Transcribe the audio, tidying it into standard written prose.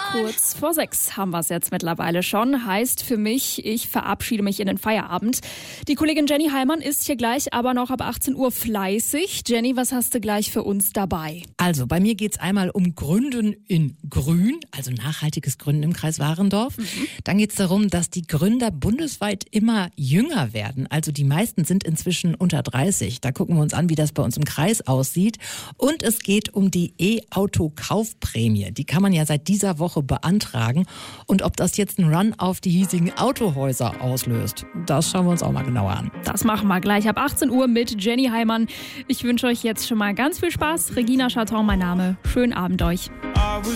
Kurz vor 6 haben wir es jetzt mittlerweile schon. Heißt für mich, ich verabschiede mich in den Feierabend. Die Kollegin Jenny Heilmann ist hier gleich, aber noch ab 18 Uhr fleißig. Jenny, was hast du gleich für uns dabei? Also bei mir geht's einmal um Gründen in Grün, also nachhaltiges Gründen im Kreis Warendorf. Dann geht's darum, dass die Gründer bundesweit immer jünger werden. Also die meisten sind inzwischen unter 30. Da gucken wir uns an, wie das bei uns im Kreis aussieht. Und es geht um die E-Auto-Kaufprämie. Die kann man ja seit dieser Woche beantragen. Und ob das jetzt einen Run auf die hiesigen Autohäuser auslöst, das schauen wir uns auch mal genauer an. Das machen wir gleich ab 18 Uhr mit Jenny Heilmann. Ich wünsche euch jetzt schon mal ganz viel Spaß. Regina Chaton, mein Name. Schönen Abend euch.